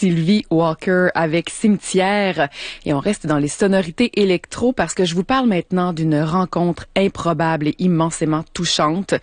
Sylvie Walker avec Cimetière. Et on reste dans les sonorités électro parce que je vous parle maintenant d'une rencontre improbable et immensément touchante.